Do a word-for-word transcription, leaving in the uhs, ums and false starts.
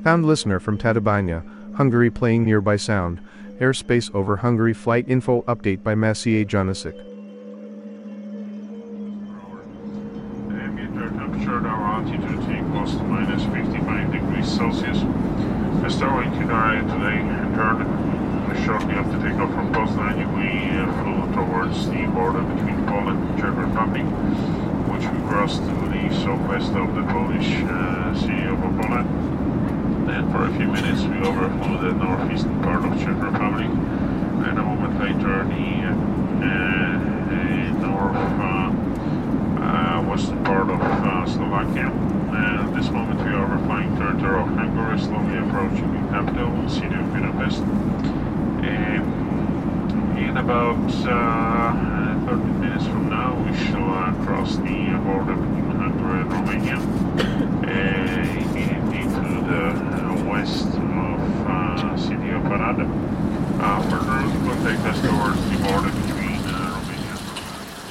Found listener from Tatabánya, Hungary playing nearby sound. Airspace over Hungary flight info update by Maciej Janasic. Ambient air temperature, our altitude equals to minus fifty-five degrees Celsius. The starway itinerary today entered shortly after takeoff from Poznań. We uh, flew towards the border between Poland and Czech Republic, which we crossed to the southwest of the Polish uh, city of Opole. Then for a few minutes we overflew the northeastern part of Czech Republic, and a moment later the uh, uh, north uh, uh, western part of uh, Slovakia. And at this moment we are overflying territory of Hungary, slowly approaching the capital, city of Budapest. Um, in about uh, thirty minutes from now we shall uh, cross the border between Hungary and Romania uh, into the uh, west of uh, city of Arad.